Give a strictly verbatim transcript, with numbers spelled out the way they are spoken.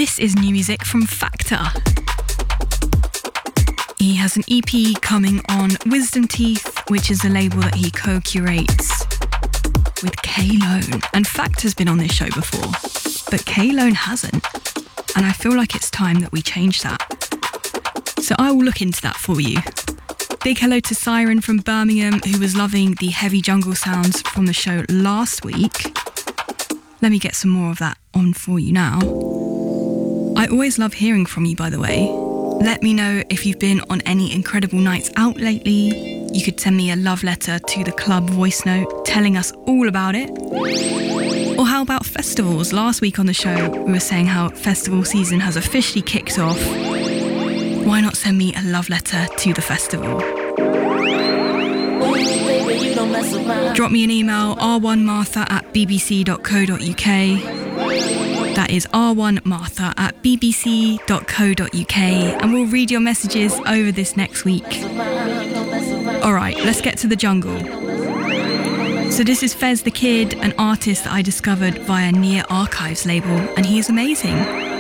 This is new music from Factor. He has an E P coming on Wisdom Teeth, which is a label that he co-curates with K-Lone. And Factor's been on this show before, but K-Lone hasn't. And I feel like it's time that we change that. So I will look into that for you. Big hello to Siren from Birmingham, who was loving the heavy jungle sounds from the show last week. Let me get some more of that on for you now. I always love hearing from you, by the way. Let me know if you've been on any incredible nights out lately. You could send me a love letter to the club voice note telling us all about it. Or how about festivals? Last week on the show, we were saying how festival season has officially kicked off. Why not send me a love letter to the festival? Drop me an email, r one martha at b b c dot co dot u k. That is r one martha at b b c dot co dot u k, and we'll read your messages over this next week. Alright, let's get to the jungle. So this is Fez the Kid, an artist that I discovered via Near Archives label, and he is amazing.